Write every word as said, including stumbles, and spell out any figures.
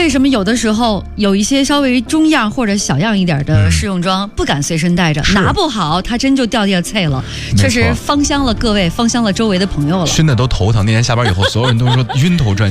为什么有的时候有一些稍微中样或者小样一点的试用装、嗯、不敢随身带着，拿不好它真就掉地菜了，确实芳香了各位，芳香了周围的朋友了， 熏的都头疼。那天下班以后，所有人都说晕头转